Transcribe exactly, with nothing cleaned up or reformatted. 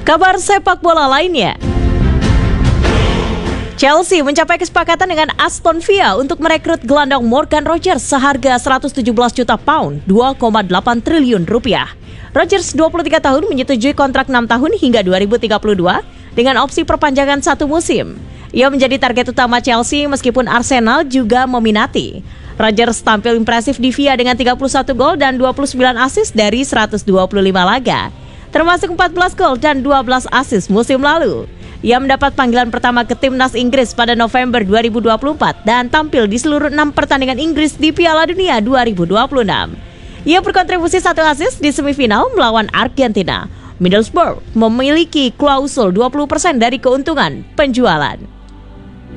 Kabar sepak bola lainnya. Chelsea mencapai kesepakatan dengan Aston Villa untuk merekrut gelandang Morgan Rogers seharga seratus tujuh belas juta pound, dua koma delapan triliun rupiah. Rogers dua puluh tiga tahun menyetujui kontrak enam tahun hingga dua ribu tiga puluh dua dengan opsi perpanjangan satu musim. Ia menjadi target utama Chelsea meskipun Arsenal juga meminati. Rogers tampil impresif di Villa dengan tiga puluh satu gol dan dua puluh sembilan assist dari seratus dua puluh lima laga, termasuk empat belas gol dan dua belas assist musim lalu. Ia mendapat panggilan pertama ke timnas Inggris pada November dua ribu dua puluh empat dan tampil di seluruh enam pertandingan Inggris di Piala Dunia dua ribu dua puluh enam. Ia berkontribusi satu assist di semifinal melawan Argentina. Middlesbrough memiliki klausul dua puluh persen dari keuntungan penjualan.